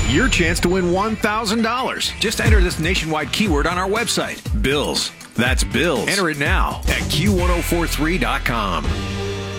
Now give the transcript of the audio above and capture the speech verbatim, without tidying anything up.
your chance to win one thousand dollars. Just enter this nationwide keyword on our website, Bills. That's Bills. Enter it now at Q ten forty-three dot com.